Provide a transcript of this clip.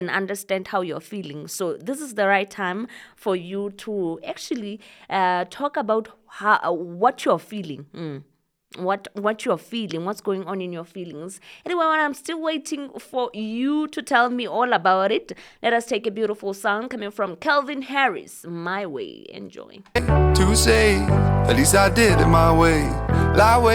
and understand how you're feeling. So this is the right time for you to actually talk about what you're feeling. What you're feeling, what's going on in your feelings. Anyway, when I'm still waiting for you to tell me all about it, let us take a beautiful song coming from Calvin Harris, My Way. Enjoy. To say, at least I did it my way.